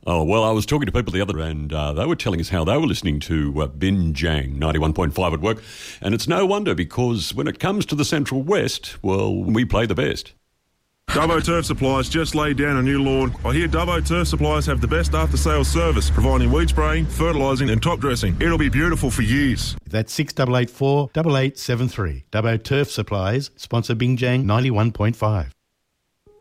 Oh, well, I was talking to people the other and they were telling us how they were listening to Binjang 91.5 at work. And it's no wonder because when it comes to the Central West, well, we play the best. Dubbo Turf Supplies just laid down a new lawn. I hear Dubbo Turf Supplies have the best after-sales service, providing weed spraying, fertilising and top dressing. It'll be beautiful for years. That's 6884 8873. Dubbo Turf Supplies, sponsor Binjang 91.5.